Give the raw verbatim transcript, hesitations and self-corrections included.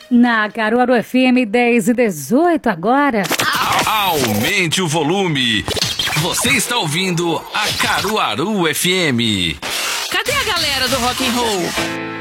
Na Caruaru F M dez e dezoito agora. Aumente o volume. Você está ouvindo a Caruaru F M. Cadê a galera do rock and roll?